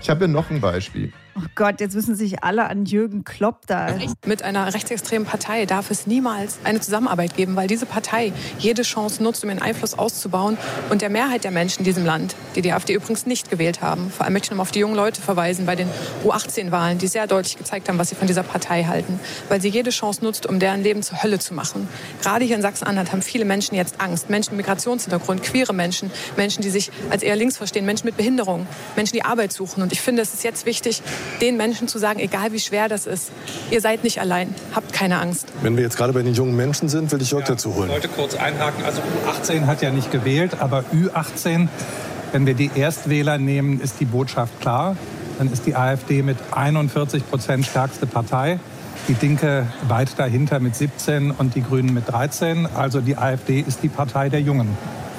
Ich habe ja noch ein Beispiel. Oh Gott, jetzt müssen sich alle an Jürgen Klopp da... Mit einer rechtsextremen Partei darf es niemals eine Zusammenarbeit geben, weil diese Partei jede Chance nutzt, um ihren Einfluss auszubauen. Und der Mehrheit der Menschen in diesem Land, die die AfD übrigens nicht gewählt haben, vor allem möchte ich noch auf die jungen Leute verweisen bei den U18-Wahlen, die sehr deutlich gezeigt haben, was sie von dieser Partei halten, weil sie jede Chance nutzt, um deren Leben zur Hölle zu machen. Gerade hier in Sachsen-Anhalt haben viele Menschen jetzt Angst. Menschen mit Migrationshintergrund, queere Menschen, Menschen, die sich als eher links verstehen, Menschen mit Behinderung, Menschen, die Arbeit suchen. Und ich finde, es ist jetzt wichtig, den Menschen zu sagen, egal wie schwer das ist, ihr seid nicht allein, habt keine Angst. Wenn wir jetzt gerade bei den jungen Menschen sind, will ich Jörg dazu holen. Ich wollte kurz einhaken, also U18 hat ja nicht gewählt, aber Ü18, wenn wir die Erstwähler nehmen, ist die Botschaft klar. Dann ist die AfD mit 41% stärkste Partei, die Linke weit dahinter mit 17 und die Grünen mit 13. Also die AfD ist die Partei der Jungen.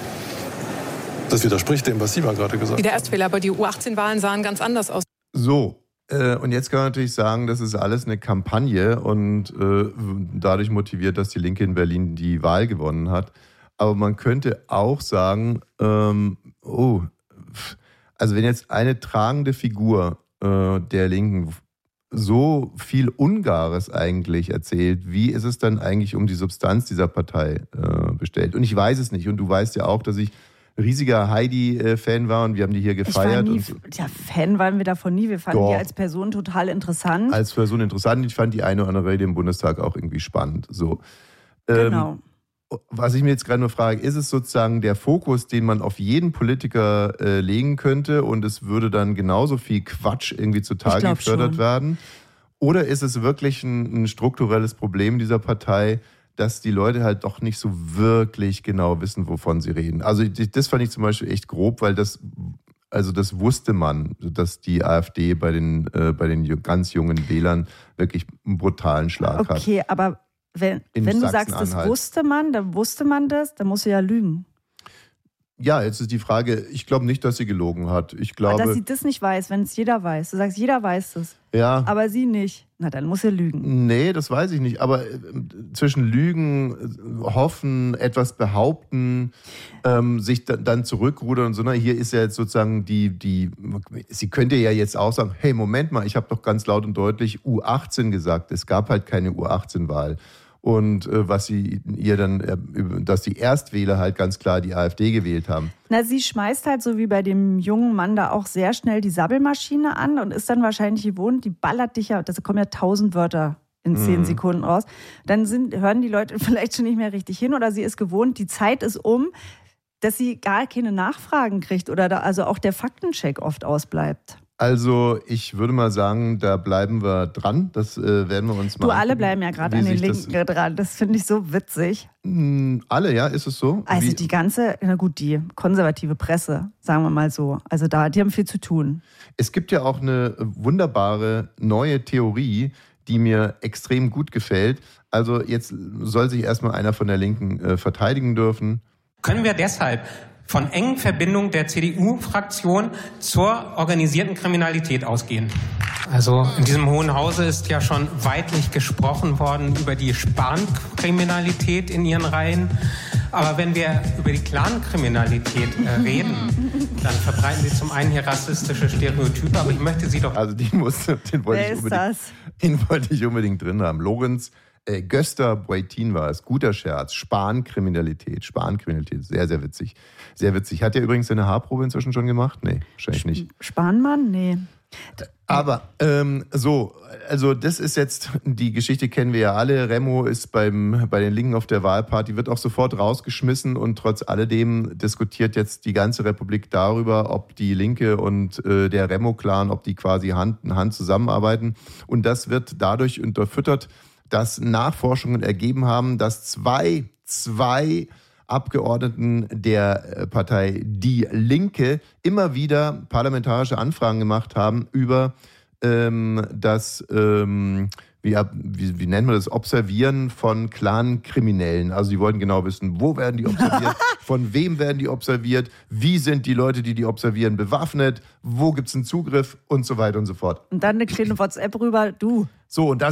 Das widerspricht dem, was Sie mal gerade gesagt haben. Die der Erstwähler, aber die U18-Wahlen sahen ganz anders aus. So, und jetzt kann man natürlich sagen, das ist alles eine Kampagne und dadurch motiviert, dass die Linke in Berlin die Wahl gewonnen hat. Aber man könnte auch sagen, also wenn jetzt eine tragende Figur der Linken so viel Ungares eigentlich erzählt, wie ist es dann eigentlich um die Substanz dieser Partei bestellt? Und ich weiß es nicht. Und du weißt ja auch, dass ich riesiger Heidi-Fan war und wir haben die hier gefeiert. Fan waren wir davon nie. Wir fanden die als Person total interessant. Als Person interessant. Ich fand die eine oder andere Rede im Bundestag auch irgendwie spannend. So. Genau. Was ich mir jetzt gerade nur frage, ist es sozusagen der Fokus, den man auf jeden Politiker legen könnte und es würde dann genauso viel Quatsch irgendwie zutage gefördert werden? Oder ist es wirklich ein strukturelles Problem dieser Partei, dass die Leute halt doch nicht so wirklich genau wissen, wovon sie reden? Also das fand ich zum Beispiel echt grob, weil das wusste man, dass die AfD bei den ganz jungen Wählern wirklich einen brutalen Schlag hat. Okay, aber wenn du sagst, das wusste man, dann wusste man das, dann musst du ja lügen. Ja, jetzt ist die Frage, ich glaube nicht, dass sie gelogen hat. Ich glaube, dass sie das nicht weiß, wenn es jeder weiß. Du sagst, jeder weiß das. Ja. Aber sie nicht. Na, dann muss sie lügen. Nee, das weiß ich nicht. Aber zwischen Lügen, Hoffen, etwas behaupten, sich dann zurückrudern und so, na, hier ist ja jetzt sozusagen sie könnte ja jetzt auch sagen, hey, Moment mal, ich habe doch ganz laut und deutlich U18 gesagt. Es gab halt keine U18-Wahl. Und was sie ihr dann, dass die Erstwähler halt ganz klar die AfD gewählt haben. Na, sie schmeißt halt so wie bei dem jungen Mann da auch sehr schnell die Sabbelmaschine an und ist dann wahrscheinlich gewohnt, die ballert dich ja, das kommen ja 1000 Wörter in 10 Sekunden raus. Dann hören die Leute vielleicht schon nicht mehr richtig hin oder sie ist gewohnt, die Zeit ist um, dass sie gar keine Nachfragen kriegt oder also auch der Faktencheck oft ausbleibt. Also ich würde mal sagen, da bleiben wir dran. Das werden wir uns mal Du, alle bleiben ja gerade an den Linken dran. Das finde ich so witzig. Alle, ja? Ist es so? Also die ganze, na gut, die konservative Presse, sagen wir mal so. Also die haben viel zu tun. Es gibt ja auch eine wunderbare neue Theorie, die mir extrem gut gefällt. Also jetzt soll sich erstmal einer von der Linken verteidigen dürfen. Können wir deshalb von engen Verbindungen der CDU-Fraktion zur organisierten Kriminalität ausgehen? Also in diesem Hohen Hause ist ja schon weitlich gesprochen worden über die Spahn-Kriminalität in ihren Reihen. Aber wenn wir über die Clan-Kriminalität reden, dann verbreiten Sie zum einen hier rassistische Stereotype, aber ich möchte Sie doch... Also den wollte ich unbedingt drin haben. Lorenz Göster Boitin war es. Guter Scherz. Spahn-Kriminalität, sehr, sehr witzig. Sehr witzig. Hat er übrigens seine Haarprobe inzwischen schon gemacht? Nee, wahrscheinlich nicht. Spahnmann? Nee. Aber also das ist jetzt, die Geschichte kennen wir ja alle. Remo ist bei den Linken auf der Wahlparty, wird auch sofort rausgeschmissen und trotz alledem diskutiert jetzt die ganze Republik darüber, ob die Linke und der Remo-Clan, ob die quasi Hand in Hand zusammenarbeiten. Und das wird dadurch unterfüttert, dass Nachforschungen ergeben haben, dass zwei Abgeordneten der Partei Die Linke immer wieder parlamentarische Anfragen gemacht haben über das, wie nennt man das, Observieren von Clan-Kriminellen. Also sie wollten genau wissen, wo werden die observiert, von wem werden die observiert, wie sind die Leute, die observieren, bewaffnet, wo gibt es einen Zugriff und so weiter und so fort. Und dann eine kleine WhatsApp rüber, du. So, und das